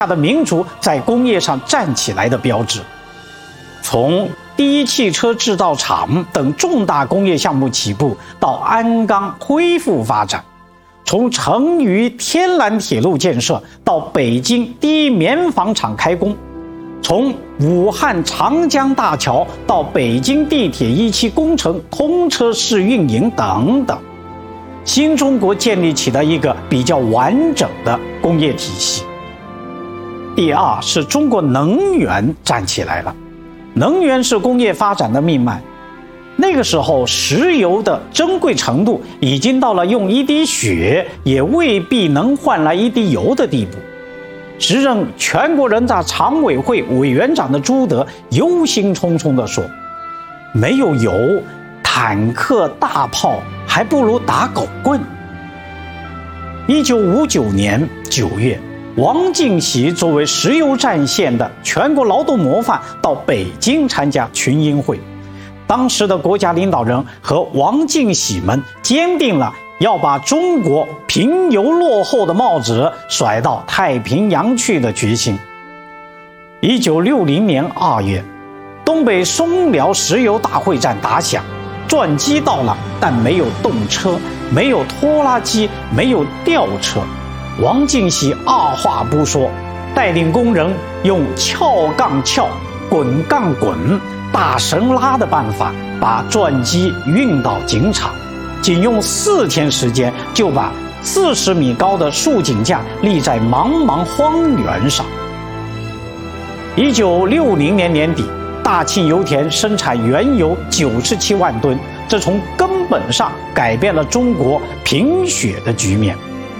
的民族在工业上站起来的标志。从第一汽车制造厂等重大工业项目起步，到鞍钢恢复发展；从成渝天然铁路建设到北京第一棉纺厂开工；从武汉长江大桥到北京地铁一期工程通车试运营等等，新中国建立起了一个比较完整的工业体系。第二是中国能源站起来了。能源是工业发展的命脉，那个时候石油的珍贵程度已经到了用一滴血也未必能换来一滴油的地步。时任全国人大常委会委员长的朱德忧心忡忡地说，没有油，坦克大炮还不如打狗棍。1959年9月，王进喜作为石油战线的全国劳动模范到北京参加群英会，当时的国家领导人和王进喜们坚定了要把中国贫油落后的帽子甩到太平洋去的决心。1960年2月，东北松辽石油大会战打响，钻机到了，但没有动车，没有拖拉机，没有吊车。王进喜二话不说，带领工人用撬杠撬、滚杠滚、大绳拉的办法，把钻机运到井场。仅用4天时间，就把40米高的竖井架立在茫茫荒原上。1960年年底，大庆油田生产原油97万吨，这从根本上改变了中国贫血的局面。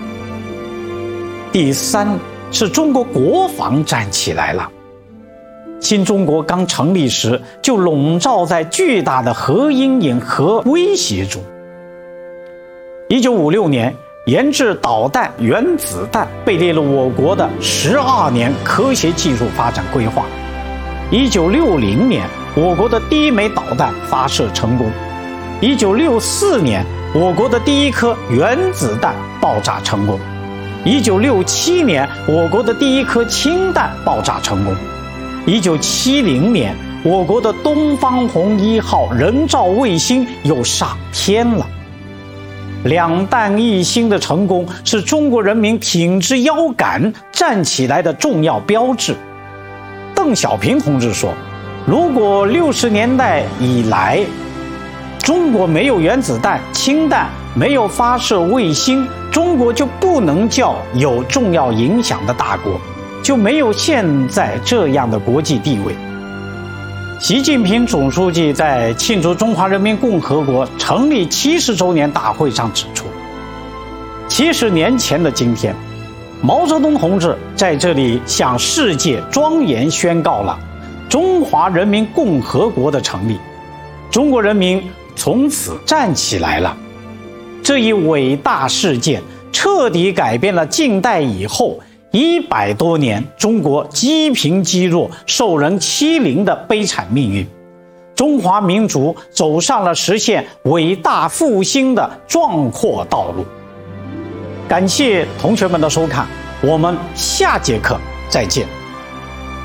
第三是中国国防站起来了。新中国刚成立时，就笼罩在巨大的核阴影和威胁中。1956年，研制导弹、原子弹被列入我国的12年科学技术发展规划。1960年，我国的第一枚导弹发射成功。1964年，我国的第一颗原子弹爆炸成功。1967年，我国的第一颗氢弹爆炸成功。1970年，我国的东方红1号人造卫星又上天了。两弹一星的成功是中国人民挺直腰杆站起来的重要标志。邓小平同志说，如果60年代以来中国没有原子弹、氢弹，没有发射卫星，中国就不能叫有重要影响的大国，就没有现在这样的国际地位。习近平总书记在庆祝中华人民共和国成立70周年大会上指出，70年前的今天，毛泽东同志在这里向世界庄严宣告了中华人民共和国的成立，中国人民从此站起来了。这一伟大事件彻底改变了近代以后100多年中国积贫积弱、受人欺凌的悲惨命运，中华民族走上了实现伟大复兴的壮阔道路。感谢同学们的收看，我们下节课再见。